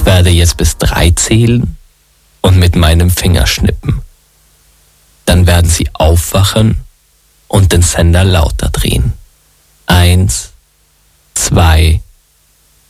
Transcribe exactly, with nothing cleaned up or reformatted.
Ich werde jetzt bis drei zählen und mit meinem Finger schnippen. Dann werden Sie aufwachen und den Sender lauter drehen. Eins, zwei,